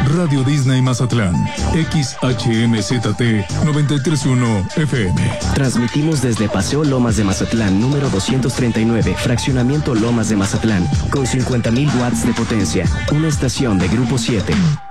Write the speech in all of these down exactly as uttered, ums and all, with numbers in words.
Radio Disney Mazatlán, X H M Z T noventa y tres punto uno F M. Transmitimos desde Paseo Lomas de Mazatlán, número doscientos treinta y nueve, Fraccionamiento Lomas de Mazatlán, con cincuenta mil watts de potencia. Una estación de Grupo siete.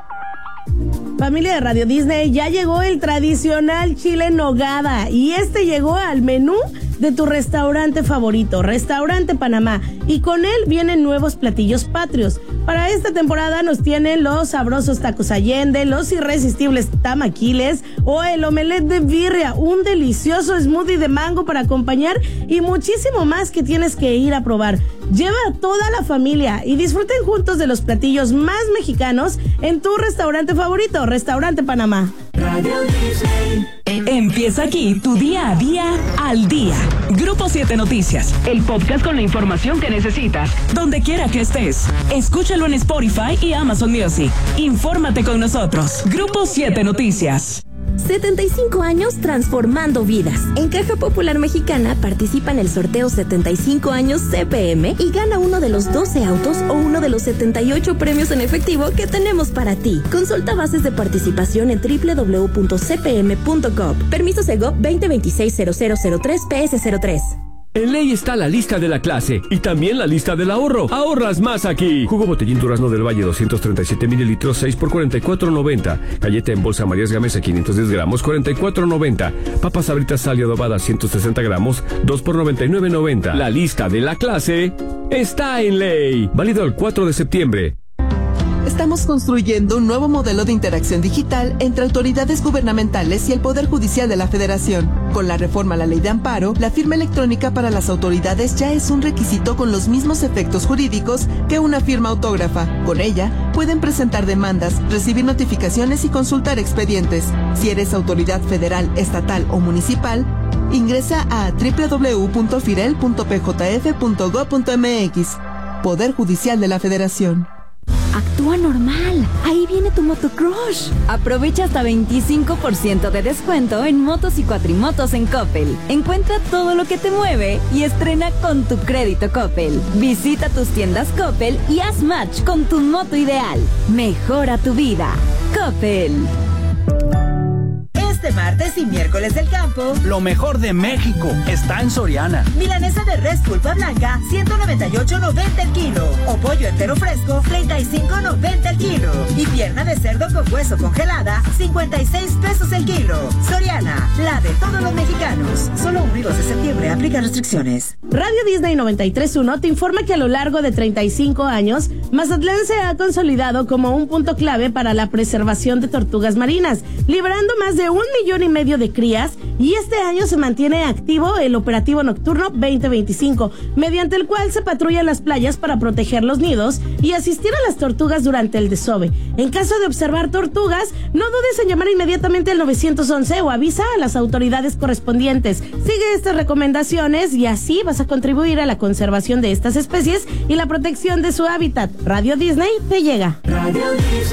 Familia de Radio Disney, ya llegó el tradicional chile en nogada y este llegó al menú de tu restaurante favorito, Restaurante Panamá, y con él vienen nuevos platillos patrios. Para esta temporada nos tienen los sabrosos tacos Allende, los irresistibles tamaquiles o el omelette de birria, un delicioso smoothie de mango para acompañar y muchísimo más que tienes que ir a probar. Lleva a toda la familia y disfruten juntos de los platillos más mexicanos en tu restaurante favorito, Restaurante Panamá. Radio Disney. Empieza aquí tu día a día al día. Grupo siete Noticias, el podcast con la información que necesitas, donde quiera que estés. Escúchalo en Spotify y Amazon Music. Infórmate con nosotros. Grupo siete Noticias. setenta y cinco años transformando vidas. En Caja Popular Mexicana participa en el sorteo setenta y cinco años C P M y gana uno de los doce autos o uno de los setenta y ocho premios en efectivo que tenemos para ti. Consulta bases de participación en doble u doble u doble u punto c p m punto gov. Permiso Segov veinte veintiséis cero cero cero tres P S cero tres. En Ley está la lista de la clase y también la lista del ahorro. Ahorras más aquí. Jugo Botellín Durazno del Valle doscientos treinta y siete mililitros, seis por cuarenta y cuatro noventa. Galleta en bolsa Marías Gamesa quinientos diez gramos, cuarenta y cuatro noventa. Papas Sabritas Sal y Adobada ciento sesenta gramos, dos por noventa y nueve noventa. La lista de la clase está en Ley. Válido el cuatro de septiembre. Estamos construyendo un nuevo modelo de interacción digital entre autoridades gubernamentales y el Poder Judicial de la Federación. Con la reforma a la Ley de Amparo, la firma electrónica para las autoridades ya es un requisito con los mismos efectos jurídicos que una firma autógrafa. Con ella, pueden presentar demandas, recibir notificaciones y consultar expedientes. Si eres autoridad federal, estatal o municipal, ingresa a doble u doble u doble u punto firel punto p j f punto gov punto m x. Poder Judicial de la Federación. Actúa normal. Ahí viene tu motocrush. Aprovecha hasta veinticinco por ciento de descuento en motos y cuatrimotos en Coppel. Encuentra todo lo que te mueve y estrena con tu crédito Coppel. Visita tus tiendas Coppel y haz match con tu moto ideal. Mejora tu vida. Coppel. Este martes y miércoles del campo, lo mejor de México está en Soriana. Milanesa de res pulpa blanca, ciento noventa y ocho noventa el kilo. O pollo entero fresco, treinta y cinco noventa el kilo. Y pierna de cerdo con hueso congelada, cincuenta y seis pesos el kilo. Soriana, la de todos los mexicanos. Solo un dos de septiembre, aplica restricciones. Radio Disney noventa y tres punto uno te informa que a lo largo de treinta y cinco años, Mazatlán se ha consolidado como un punto clave para la preservación de tortugas marinas, librando más de un millón y medio de crías, y este año se mantiene activo el operativo nocturno veinte veinticinco, mediante el cual se patrullan las playas para proteger los nidos y asistir a las tortugas durante el desove. En caso de observar tortugas, no dudes en llamar inmediatamente al nueve once o avisa a las autoridades correspondientes. Sigue estas recomendaciones y así vas a contribuir a la conservación de estas especies y la protección de su hábitat. Radio Disney te llega. Radio Disney.